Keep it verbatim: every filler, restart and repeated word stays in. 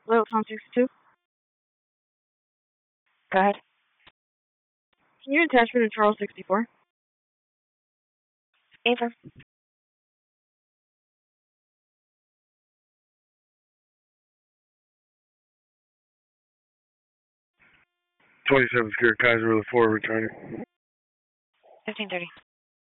Hello, Tom sixty-two. Go ahead. Can you attach me to Charles sixty-four? Ava. twenty-seven Spirit Kaiser with four returning. fifteen thirty.